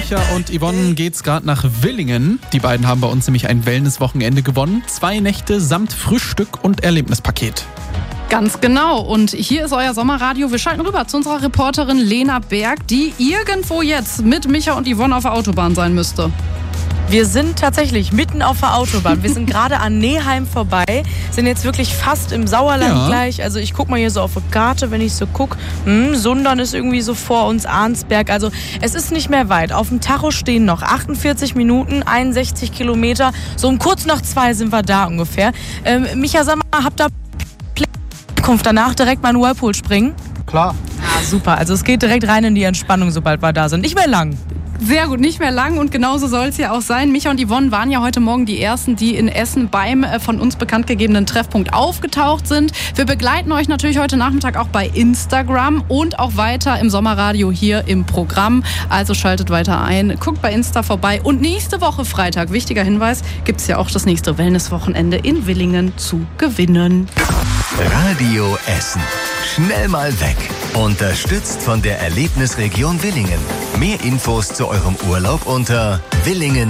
Micha und Yvonne geht's gerade nach Willingen. Die beiden haben bei uns nämlich ein Wellness-Wochenende gewonnen. 2 Nächte samt Frühstück und Erlebnispaket. Ganz genau. Und hier ist euer Sommerradio. Wir schalten rüber zu unserer Reporterin Lena Berg, die irgendwo jetzt mit Micha und Yvonne auf der Autobahn sein müsste. Wir sind tatsächlich mitten auf der Autobahn. Wir sind gerade an Neheim vorbei, sind jetzt wirklich fast im Sauerland gleich. Also ich gucke mal hier so auf die Karte, wenn ich so gucke. Sundern ist irgendwie so vor uns, Arnsberg. Also es ist nicht mehr weit. Auf dem Tacho stehen noch 48 Minuten, 61 Kilometer. So um kurz nach 2 sind wir da ungefähr. Micha, sag mal, habt ihr Ankunft danach direkt mal in den Whirlpool springen? Klar. Ah, super. Also es geht direkt rein in die Entspannung, sobald wir da sind. Nicht mehr lang. Sehr gut, nicht mehr lang und genauso soll es ja auch sein. Micha und Yvonne waren ja heute Morgen die Ersten, die in Essen beim von uns bekannt gegebenen Treffpunkt aufgetaucht sind. Wir begleiten euch natürlich heute Nachmittag auch bei Instagram und auch weiter im Sommerradio hier im Programm. Also schaltet weiter ein, guckt bei Insta vorbei und nächste Woche Freitag, wichtiger Hinweis, gibt es ja auch das nächste Wellnesswochenende in Willingen zu gewinnen. Radio Essen. Schnell mal weg. Unterstützt von der Erlebnisregion Willingen. Mehr Infos zu eurem Urlaub unter Willingen.